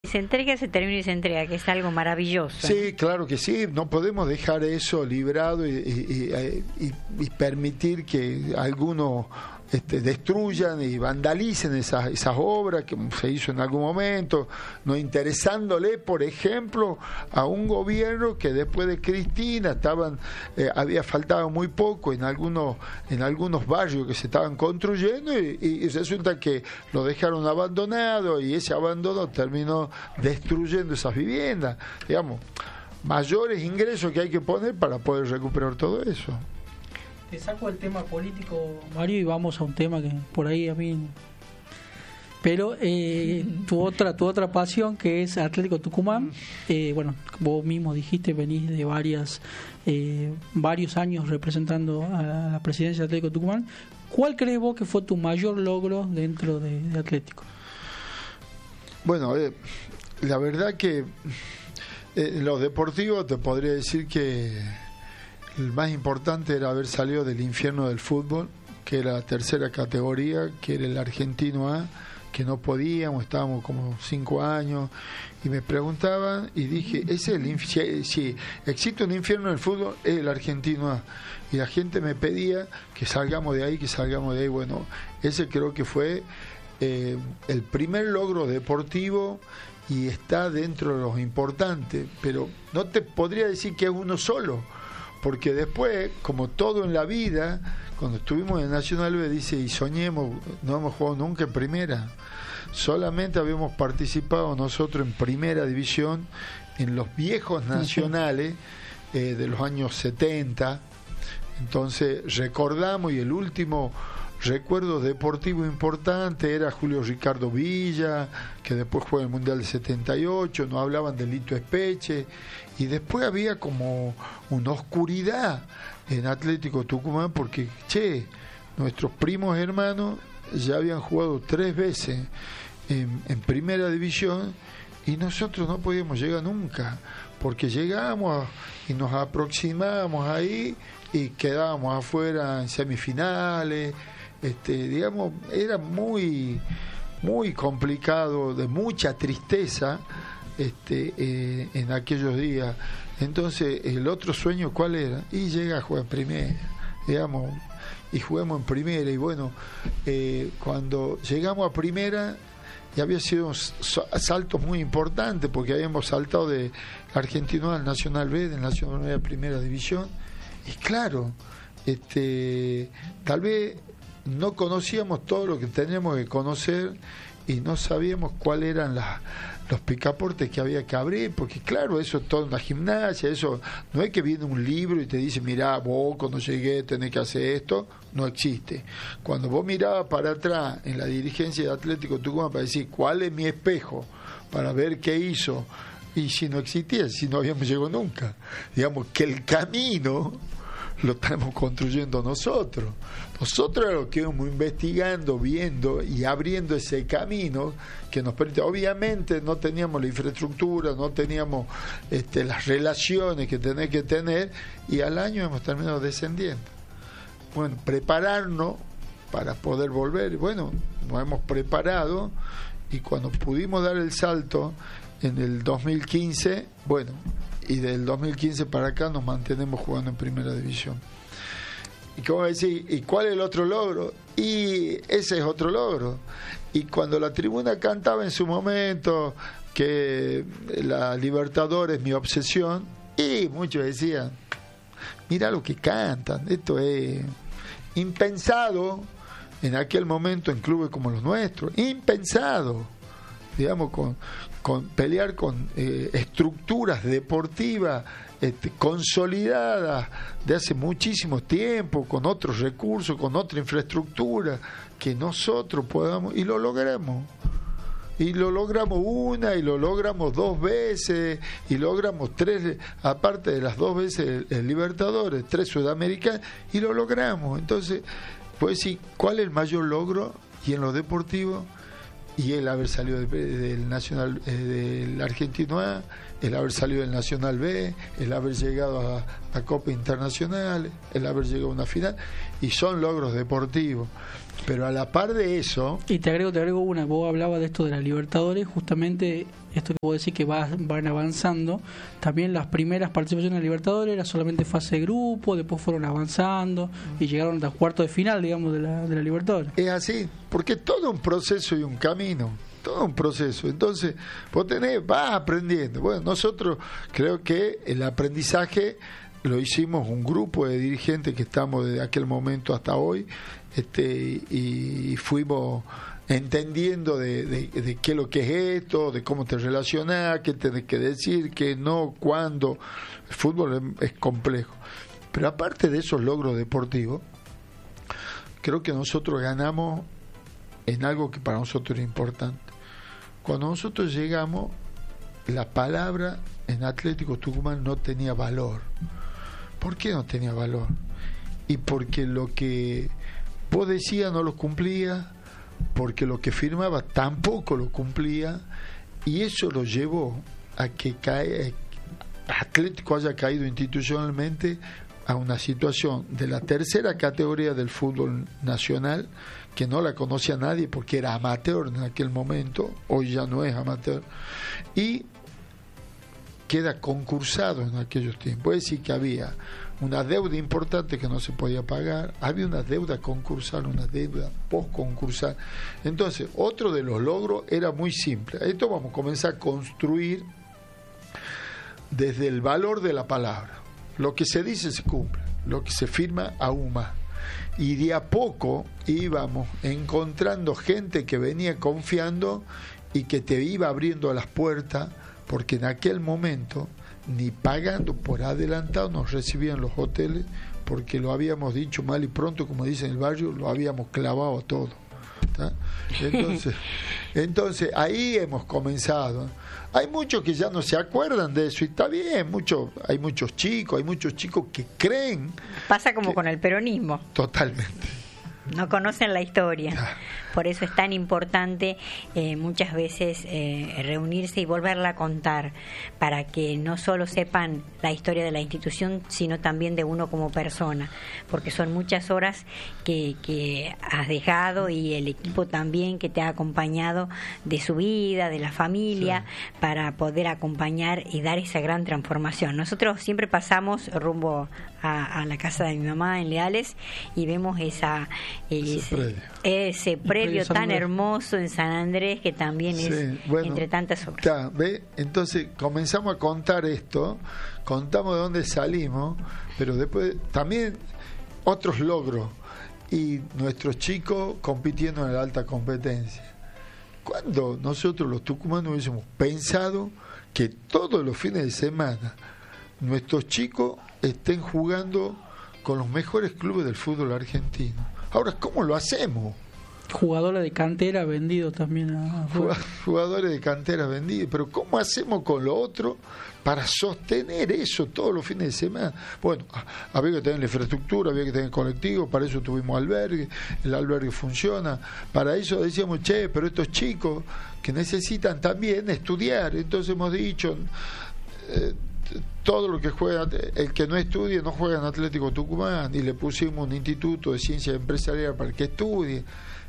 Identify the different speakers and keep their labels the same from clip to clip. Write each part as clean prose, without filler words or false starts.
Speaker 1: se termina y se entrega, que es algo maravilloso.
Speaker 2: Sí, claro que sí, no podemos dejar eso librado y permitir que algunos destruyan y vandalicen esas obras que se hizo en algún momento, no interesándole, por ejemplo, a un gobierno que después de Cristina había faltado muy poco en algunos barrios que se estaban construyendo y resulta que lo dejaron abandonado y ese abandono terminó destruyendo esas viviendas, digamos, mayores ingresos que hay que poner para poder recuperar todo eso.
Speaker 3: Te saco el tema político, Mario, y vamos a un tema que por ahí a mí... Pero tu otra pasión, que es Atlético Tucumán, bueno, vos mismo dijiste, venís de varios años representando a la presidencia de Atlético Tucumán. ¿Cuál crees vos que fue tu mayor logro dentro de Atlético?
Speaker 2: Bueno, la verdad que los deportivos te podría decir que el más importante era haber salido del infierno del fútbol, que era la tercera categoría, que era el Argentino A, que no podíamos, estábamos como 5 años, y me preguntaban, y dije, si existe un infierno del fútbol, es el Argentino A. Y la gente me pedía que salgamos de ahí. Bueno, ese creo que fue el primer logro deportivo y está dentro de los importantes, pero no te podría decir que es uno solo, porque después, como todo en la vida, cuando estuvimos en Nacional B, dice, y soñemos, no hemos jugado nunca en primera, solamente habíamos participado nosotros en primera división en los viejos nacionales de los años 70. Entonces recordamos, y el último recuerdo deportivo importante era Julio Ricardo Villa, que después fue en el Mundial del 78, nos hablaban de Lito Espeche, y después había como una oscuridad en Atlético Tucumán, porque, nuestros primos hermanos ya habían jugado 3 veces en primera división, y nosotros no podíamos llegar nunca, porque llegábamos y nos aproximábamos ahí, y quedábamos afuera en semifinales. Digamos, era muy muy complicado, de mucha tristeza en aquellos días. Entonces el otro sueño, ¿cuál era? Y llega a jugar en primera, digamos, y juguemos en primera. Y bueno, cuando llegamos a primera ya había sido un salto muy importante, porque habíamos saltado de Argentino al Nacional B, del Nacional B a Primera División. Y claro, tal vez no conocíamos todo lo que teníamos que conocer y no sabíamos cuáles eran los picaportes que había que abrir, porque claro, eso es toda una gimnasia, eso no es que viene un libro y te dice, mirá, vos cuando llegué tenés que hacer esto, no existe. Cuando vos mirabas para atrás en la dirigencia de Atlético Tucumán para decir cuál es mi espejo, para ver qué hizo, y si no existía, si no habíamos llegado nunca, digamos que el camino lo estamos construyendo nosotros. Nosotros lo que íbamos investigando, viendo y abriendo ese camino que nos permite. Obviamente no teníamos la infraestructura, no teníamos las relaciones que tenés que tener, y al año hemos terminado descendiendo. Bueno, prepararnos para poder volver. Bueno, nos hemos preparado, y cuando pudimos dar el salto en el 2015, bueno, y del 2015 para acá nos mantenemos jugando en Primera División. Y como decir, ¿y cuál es el otro logro? Y ese es otro logro. Y cuando la tribuna cantaba en su momento que la Libertadores es mi obsesión, y muchos decían, mira lo que cantan, esto es impensado en aquel momento en clubes como los nuestros, impensado, digamos, con pelear con estructuras deportivas consolidadas de hace muchísimo tiempo, con otros recursos, con otra infraestructura, que nosotros podamos, y lo logramos. Y lo logramos una, y lo logramos 2 veces, y logramos 3, aparte de las 2 veces el Libertadores, 3 Sudamericanas, y lo logramos. Entonces, pues sí, ¿cuál es el mayor logro? Y en lo deportivo, y el haber salido del Nacional, del Argentino A, el haber salido del Nacional B, el haber llegado a Copa Internacional, el haber llegado a una final, y son logros deportivos. Pero a la par de eso...
Speaker 3: Y te agrego una, vos hablabas de esto de la Libertadores, justamente esto que vos decís que van avanzando, también las primeras participaciones en la Libertadores era solamente fase de grupo, después fueron avanzando y llegaron hasta cuartos de final, digamos, de la Libertadores.
Speaker 2: Es así, porque es todo un proceso y un camino, todo un proceso. Entonces, vos vas aprendiendo. Bueno, nosotros creo que el aprendizaje lo hicimos un grupo de dirigentes que estamos desde aquel momento hasta hoy, y fuimos entendiendo de qué es lo que es esto, de cómo te relacionás, qué tenés que decir, qué no, cuándo. El fútbol es complejo. Pero aparte de esos logros deportivos, creo que nosotros ganamos en algo que para nosotros era importante. Cuando nosotros llegamos, la palabra en Atlético Tucumán no tenía valor. ¿Por qué no tenía valor? Y porque lo que vos decías no lo cumplía, porque lo que firmaba tampoco lo cumplía, y eso lo llevó a que Atlético haya caído institucionalmente a una situación de la tercera categoría del fútbol nacional, que no la conocía nadie porque era amateur en aquel momento, hoy ya no es amateur, y queda concursado en aquellos tiempos. Es decir, que había una deuda importante que no se podía pagar, había una deuda concursal, una deuda postconcursal. Entonces, otro de los logros era muy simple. Esto vamos a comenzar a construir desde el valor de la palabra. Lo que se dice se cumple, lo que se firma aún más. Y de a poco íbamos encontrando gente que venía confiando y que te iba abriendo las puertas, porque en aquel momento ni pagando por adelantado nos recibían los hoteles, porque lo habíamos dicho mal y pronto, como dicen en el barrio, lo habíamos clavado todo. ¿Tá? Entonces ahí hemos comenzado. Hay muchos que ya no se acuerdan de eso y está bien, hay muchos chicos que creen.
Speaker 1: Pasa como con el peronismo.
Speaker 2: Totalmente.
Speaker 1: No conocen la historia. Por eso es tan importante muchas veces reunirse y volverla a contar, para que no solo sepan la historia de la institución, sino también de uno como persona, porque son muchas horas que has dejado, y el equipo también que te ha acompañado de su vida, de la familia, sí, para poder acompañar y dar esa gran transformación. Nosotros siempre pasamos rumbo a la casa de mi mamá en Leales y vemos ese predio tan hermoso en San Andrés, que también sí, es, bueno, entre tantas obras.
Speaker 2: ¿Ve? Entonces comenzamos a contar esto, contamos de dónde salimos, pero después también otros logros, y nuestros chicos compitiendo en la alta competencia. ¿Cuándo nosotros los tucumanos hubiésemos pensado que todos los fines de semana nuestros chicos estén jugando con los mejores clubes del fútbol argentino? Ahora, ¿cómo lo hacemos?
Speaker 3: Jugadores de cantera vendidos también
Speaker 2: jugadores de cantera vendidos, pero ¿cómo hacemos con lo otro para sostener eso todos los fines de semana? Bueno, había que tener la infraestructura, había que tener colectivos, para eso tuvimos albergue, el albergue funciona, para eso decíamos, pero estos chicos que necesitan también estudiar, entonces hemos dicho, todo lo que juega, el que no estudie no juega en Atlético Tucumán, y le pusimos un instituto de ciencia empresarial para que estudie.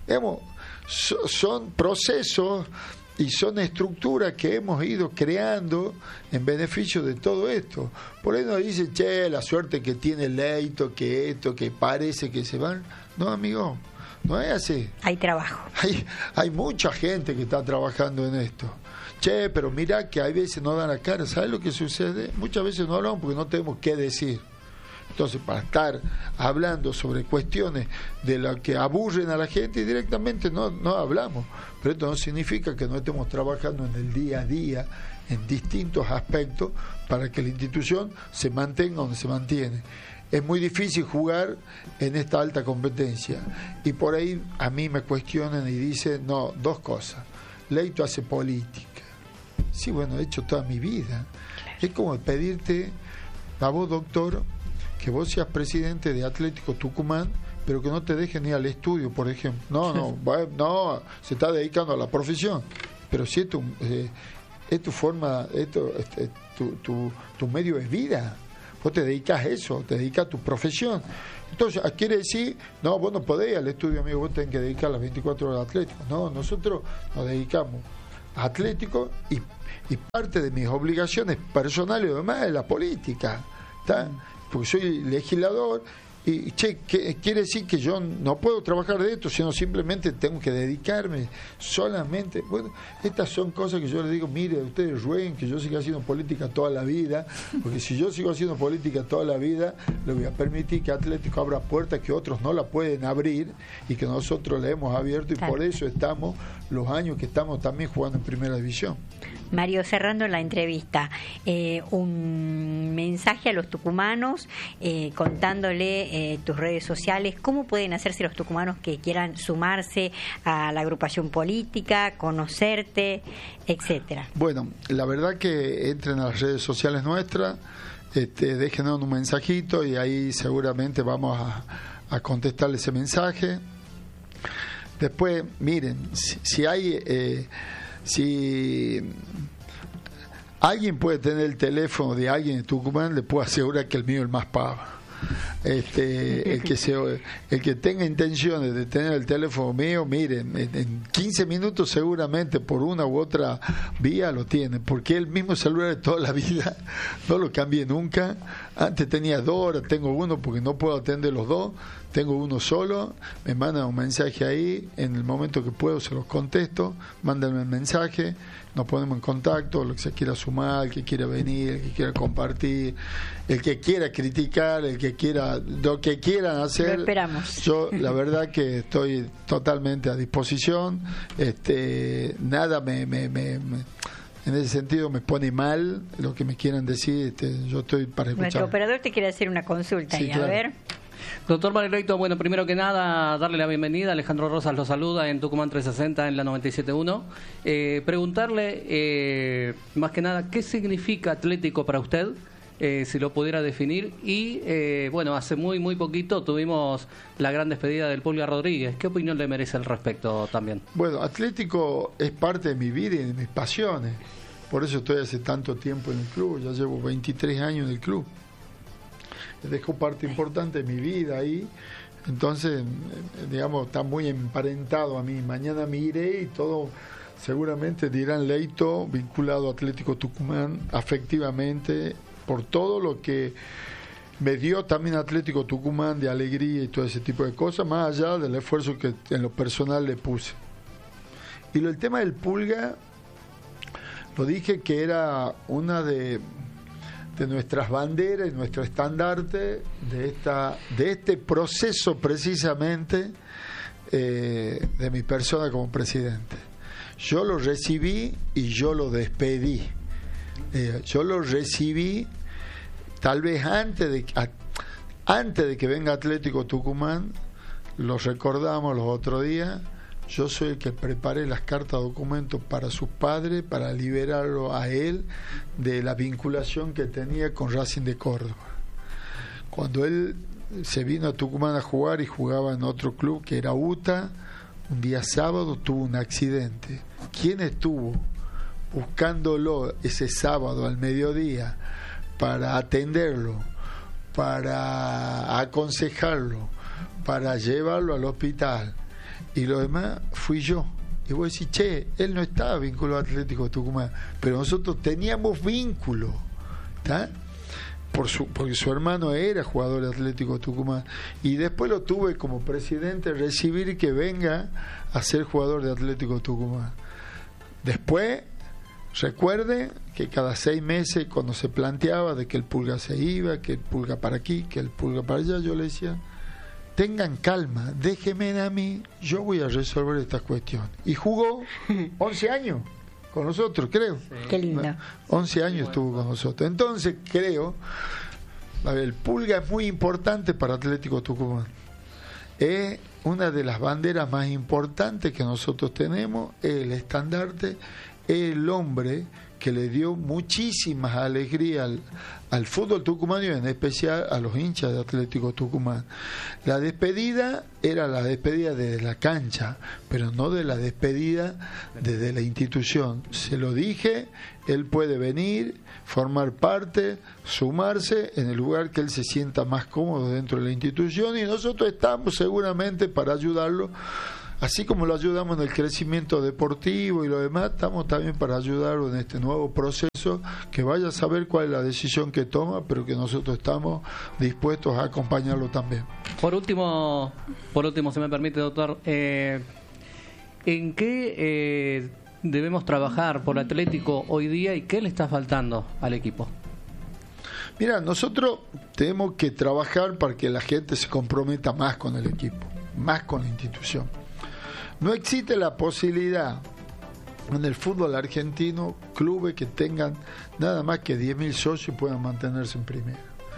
Speaker 2: Son procesos y son estructuras que hemos ido creando en beneficio de todo esto. Por ahí nos dicen, la suerte que tiene Leito, que esto, que parece que se van. No, amigo, no es así.
Speaker 1: Hay trabajo.
Speaker 2: Hay mucha gente que está trabajando en esto. Pero mirá que hay veces no dan la cara. ¿Sabes lo que sucede? Muchas veces no hablamos porque no tenemos qué decir. Entonces, para estar hablando sobre cuestiones de lo que aburren a la gente, directamente no hablamos. Pero esto no significa que no estemos trabajando en el día a día, en distintos aspectos, para que la institución se mantenga donde se mantiene. Es muy difícil jugar en esta alta competencia. Y por ahí a mí me cuestionan y dicen, no, dos cosas. Leito hace política. Sí, bueno, he hecho toda mi vida. Es como pedirte a vos, doctor, que vos seas presidente de Atlético Tucumán, pero que no te dejen ir al estudio, por ejemplo. No, se está dedicando a la profesión. Pero si es tu forma, tu medio de vida. vos te dedicas a eso, te dedicas a tu profesión. Entonces, quiere decir, no, vos no podés ir al estudio, amigo, vos tenés que dedicar las 24 horas a Atlético. No, nosotros nos dedicamos a Atlético y parte de mis obligaciones personales y demás es la política, ¿está? Porque soy legislador y quiere decir que yo no puedo trabajar de esto, sino simplemente tengo que dedicarme solamente. Bueno, estas son cosas que yo les digo, mire, ustedes rueguen que yo siga haciendo política toda la vida, porque si yo sigo haciendo política toda la vida, le voy a permitir que Atlético abra puertas que otros no la pueden abrir y que nosotros la hemos abierto, y por eso estamos los años que estamos también jugando en Primera División.
Speaker 1: Mario, cerrando la entrevista, un mensaje a los tucumanos, contándole tus redes sociales, cómo pueden hacerse los tucumanos que quieran sumarse a la agrupación política, conocerte, etcétera.
Speaker 2: Bueno, la verdad que entren a las redes sociales nuestras, déjenos un mensajito y ahí seguramente vamos a contestarle ese mensaje. Después, miren, si alguien puede tener el teléfono de alguien en Tucumán, le puedo asegurar que el mío es el más pava. El que tenga intenciones de tener el teléfono mío, miren, en 15 minutos seguramente por una u otra vía lo tiene, porque el mismo celular de toda la vida, no lo cambié nunca. Antes tenía 2, ahora tengo uno porque no puedo atender los dos, tengo uno solo. Me mandan un mensaje ahí, en el momento que puedo se los contesto, mándenme el mensaje, nos ponemos en contacto, lo que se quiera sumar, el que quiera venir, el que quiera compartir, el que quiera criticar, el que quiera, lo que quieran hacer.
Speaker 1: Lo esperamos.
Speaker 2: Yo la verdad que estoy totalmente a disposición. Nada en ese sentido me pone mal lo que me quieran decir. Yo estoy para escuchar.
Speaker 1: Nuestro operador te quiere hacer una consulta,
Speaker 2: sí,
Speaker 1: y
Speaker 2: claro.
Speaker 1: A ver.
Speaker 4: Doctor Mario Leito, bueno, primero que nada, darle la bienvenida. Alejandro Rosas lo saluda en Tucumán 360 en la 97.1. Preguntarle, más que nada, ¿qué significa Atlético para usted? Si lo pudiera definir. Y, bueno, hace muy poquito tuvimos la gran despedida del Pulga Rodríguez. ¿Qué opinión le merece al respecto también?
Speaker 2: Bueno, Atlético es parte de mi vida y de mis pasiones. Por eso estoy hace tanto tiempo en el club. Ya llevo 23 años en el club. Dejó parte importante de mi vida ahí, entonces, digamos, está muy emparentado a mí. Mañana me iré y todo, seguramente dirán Leito, vinculado a Atlético Tucumán, afectivamente, por todo lo que me dio también Atlético Tucumán de alegría y todo ese tipo de cosas, más allá del esfuerzo que en lo personal le puse. Y el tema del Pulga, lo dije que era una de nuestras banderas y nuestro estandarte de este proceso precisamente de mi persona como presidente. Yo lo recibí y yo lo despedí. Yo lo recibí tal vez antes de que venga Atlético Tucumán, lo recordamos los otros días. Yo soy el que preparé las cartas de documentos para sus padres, para liberarlo a él de la vinculación que tenía con Racing de Córdoba. Cuando él se vino a Tucumán a jugar y jugaba en otro club que era UTA, un día sábado tuvo un accidente. ¿Quién estuvo buscándolo ese sábado al mediodía para atenderlo, para aconsejarlo, para llevarlo al hospital? Y lo demás fui yo. Y vos decís, che, él no estaba vinculado a Atlético Tucumán, pero nosotros teníamos vínculo, ¿está? Porque su hermano era jugador de Atlético Tucumán. Y después lo tuve como presidente, recibir que venga a ser jugador de Atlético Tucumán. Después, recuerde que cada 6 meses, cuando se planteaba de que el Pulga se iba, que el Pulga para aquí, que el Pulga para allá, yo le decía, tengan calma, déjenme a mí, yo voy a resolver esta cuestión. Y jugó 11 años con nosotros, creo.
Speaker 1: Sí. Qué lindo.
Speaker 2: 11 años estuvo con nosotros. Entonces, creo, el Pulga es muy importante para Atlético Tucumán. Es una de las banderas más importantes que nosotros tenemos, es el estandarte, es el hombre que le dio muchísimas alegrías al fútbol tucumano y en especial a los hinchas de Atlético Tucumán. La despedida era la despedida desde la cancha, pero no de la despedida desde la institución. Se lo dije, él puede venir, formar parte, sumarse en el lugar que él se sienta más cómodo dentro de la institución, y nosotros estamos seguramente para ayudarlo. Así como lo ayudamos en el crecimiento deportivo y lo demás, estamos también para ayudarlo en este nuevo proceso, que vaya a saber cuál es la decisión que toma, pero que nosotros estamos dispuestos a acompañarlo también.
Speaker 4: Por último, si me permite, doctor, ¿en qué debemos trabajar por Atlético hoy día y qué le está faltando al equipo?
Speaker 2: Mira, nosotros tenemos que trabajar para que la gente se comprometa más con el equipo, más con la institución. No existe la posibilidad en el fútbol argentino, clubes que tengan nada más que 10.000 socios y puedan mantenerse en primera.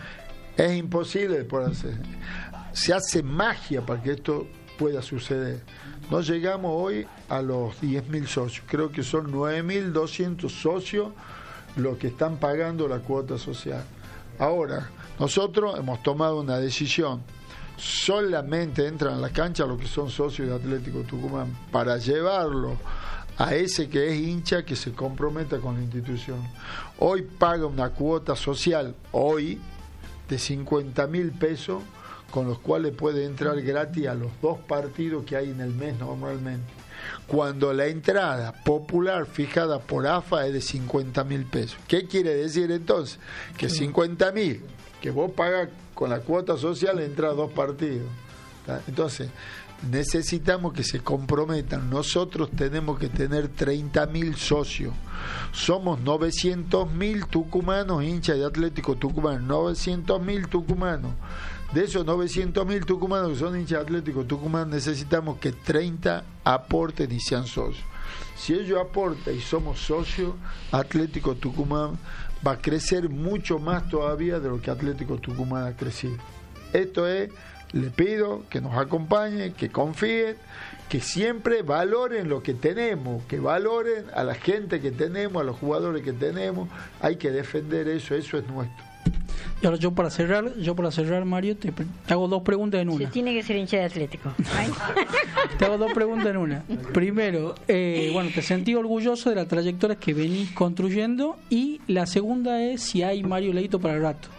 Speaker 2: Es imposible de poder hacer. Se hace magia para que esto pueda suceder. No llegamos hoy a los 10.000 socios. Creo que son 9.200 socios los que están pagando la cuota social. Ahora, nosotros hemos tomado una decisión. Solamente entran a la cancha los que son socios de Atlético Tucumán, para llevarlo a ese que es hincha, que se comprometa con la institución. Hoy paga una cuota social, hoy, de 50.000 pesos, con los cuales puede entrar gratis a los 2 partidos que hay en el mes normalmente. Cuando la entrada popular fijada por AFA es de 50.000 pesos. ¿Qué quiere decir entonces? Que 50.000 que vos pagas con la cuota social entra a 2 partidos. Entonces, necesitamos que se comprometan. Nosotros tenemos que tener 30.000 socios. Somos 900.000 tucumanos hinchas de Atlético Tucumán. 900.000 tucumanos. De esos 900.000 tucumanos que son hinchas de Atlético Tucumán, necesitamos que 30 aporten y sean socios. Si ellos aportan y somos socios, Atlético Tucumán va a crecer mucho más todavía de lo que Atlético Tucumán ha crecido. Esto es, le pido que nos acompañen, que confíen, que siempre valoren lo que tenemos, que valoren a la gente que tenemos, a los jugadores que tenemos. Hay que defender eso, eso es nuestro.
Speaker 3: Y ahora yo para cerrar, Mario, te hago 2 preguntas en una.
Speaker 1: Se tiene que ser hincha de Atlético.
Speaker 3: Te hago 2 preguntas en una. Primero, te sentí orgulloso de la trayectoria que venís construyendo, y la segunda es si hay Mario Leito para el rato.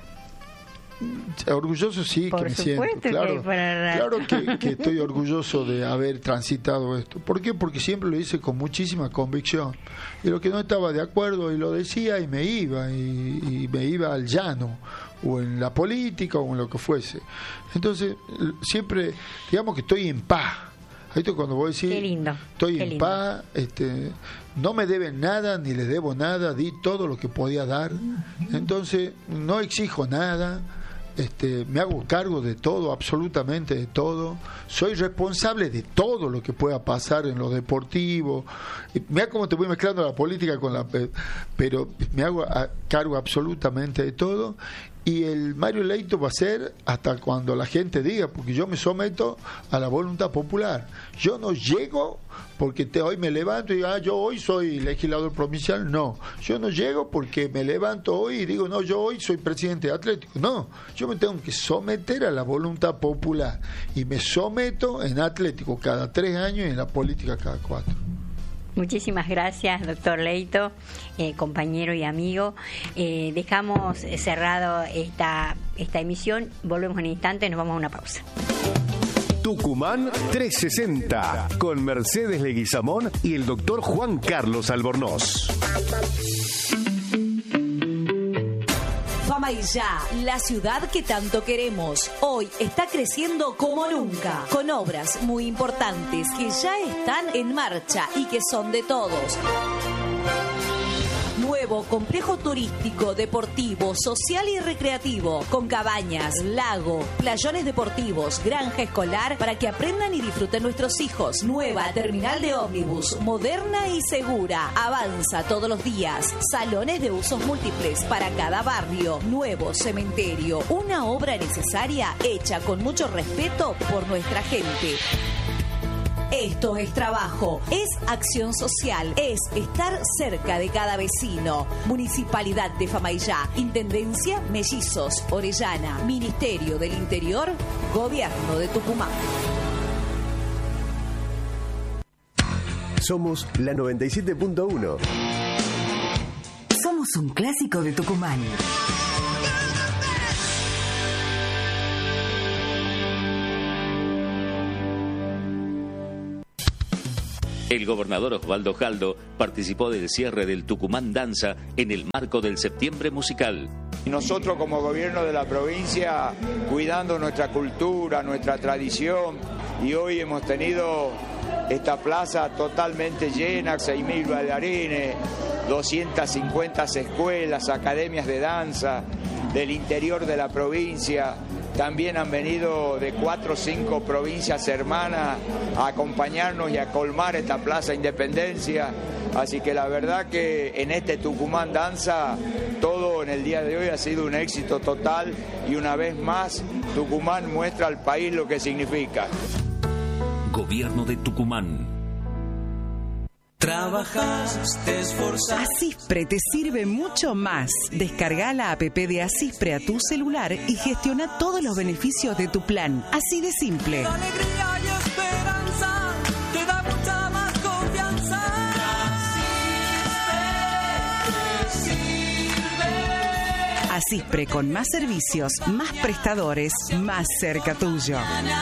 Speaker 2: Orgulloso sí, que me siento, claro que estoy orgulloso de haber transitado esto. ¿Por qué? Porque siempre lo hice con muchísima convicción, y lo que no estaba de acuerdo y lo decía y me iba al llano, o en la política o en lo que fuese. Entonces siempre digamos que estoy en paz. Esto cuando voy a decir,
Speaker 1: qué lindo,
Speaker 2: estoy
Speaker 1: qué
Speaker 2: en
Speaker 1: lindo.
Speaker 2: paz, no me deben nada ni les debo nada, di todo lo que podía dar. Entonces no exijo nada. Me hago cargo de todo, absolutamente de todo. Soy responsable de todo lo que pueda pasar en lo deportivo. Mira cómo te voy mezclando la política con pero me hago cargo absolutamente de todo. Y el Mario Leito va a ser hasta cuando la gente diga, porque yo me someto a la voluntad popular. Yo no llego porque hoy me levanto y digo, yo hoy soy legislador provincial. No, yo no llego porque me levanto hoy y digo, no, yo hoy soy presidente de Atlético. No, yo me tengo que someter a la voluntad popular, y me someto en Atlético cada 3 años y en la política cada 4.
Speaker 1: Muchísimas gracias, doctor Leito, compañero y amigo. Dejamos cerrado esta emisión. Volvemos en un instante, nos vamos a una pausa.
Speaker 5: Tucumán 360 con Mercedes Leguizamón y el doctor Juan Carlos Albornoz.
Speaker 6: Famaillá, la ciudad que tanto queremos, hoy está creciendo como nunca, con obras muy importantes que ya están en marcha y que son de todos. Nuevo complejo turístico, deportivo, social y recreativo, con cabañas, lago, playones deportivos, granja escolar para que aprendan y disfruten nuestros hijos. Nueva terminal de ómnibus, moderna y segura. Avanza todos los días. Salones de usos múltiples para cada barrio. Nuevo cementerio. Una obra necesaria hecha con mucho respeto por nuestra gente. Esto es trabajo, es acción social, es estar cerca de cada vecino. Municipalidad de Famaillá, Intendencia Mellizos, Orellana, Ministerio del Interior, Gobierno de Tucumán.
Speaker 5: Somos la 97.1.
Speaker 7: Somos un clásico de Tucumán.
Speaker 8: El gobernador Osvaldo Jaldo participó del cierre del Tucumán Danza en el marco del Septiembre Musical.
Speaker 9: Nosotros como gobierno de la provincia, cuidando nuestra cultura, nuestra tradición, y hoy hemos tenido esta plaza totalmente llena, 6.000 bailarines, 250 escuelas, academias de danza del interior de la provincia. También han venido de 4 o 5 provincias hermanas a acompañarnos y a colmar esta Plaza Independencia. Así que la verdad que en este Tucumán Danza todo en el día de hoy ha sido un éxito total y una vez más Tucumán muestra al país lo que significa.
Speaker 8: Gobierno de Tucumán.
Speaker 10: Trabajas, te esforzas.
Speaker 11: Asispre te sirve mucho más. Descarga la app de Asispre a tu celular y gestiona todos los beneficios de tu plan. Así de simple.
Speaker 10: Alegría y esperanza te da mucha más confianza. Asispre te sirve.
Speaker 11: Asispre con más servicios, más prestadores, más cerca tuyo.